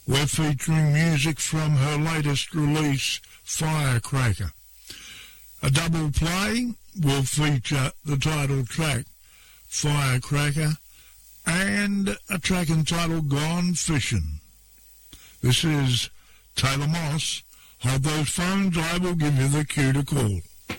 We're featuring music from her latest release, Firecracker. A double play will feature the title track, Firecracker, and a track entitled Gone Fishing. This is Taylor Moss. Hold those phones, I will give you the cue to call.